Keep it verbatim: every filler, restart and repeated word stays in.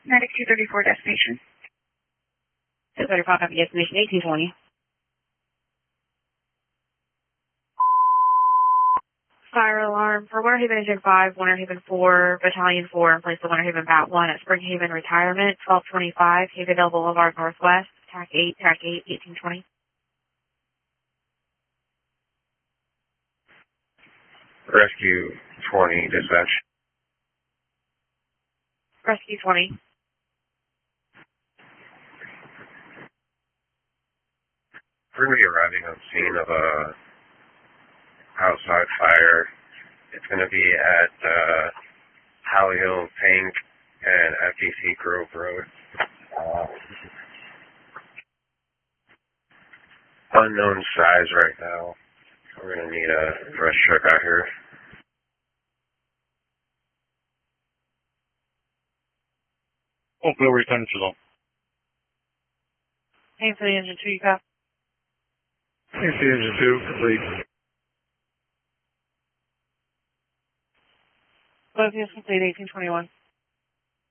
ninety-two thirty-four destination. two thirty-five, copy destination eighteen twenty. Fire alarm for Winter Haven Engine five, Winter Haven four, Battalion four, in place of Winter Haven Bat one at Spring Haven Retirement, twelve twenty-five, Havendale Boulevard Northwest, T A C eight, T A C eight, eighteen twenty. Rescue twenty, dispatch. Rescue twenty. We're going to be arriving on scene of a outside fire. It's going to be at uh, Holly Hill Pink and F D C Grove Road. Uh, unknown size right now. We're going to need a fresh truck out here. Hopefully we'll return to them. Haven Engine two, you copy? Haven Engine two, complete. Focus complete, eighteen twenty-one.